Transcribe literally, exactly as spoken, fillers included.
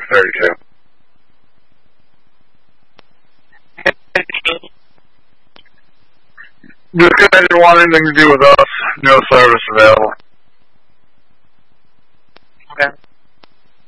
thirty-two. This guy didn't want anything to do with us. No service available.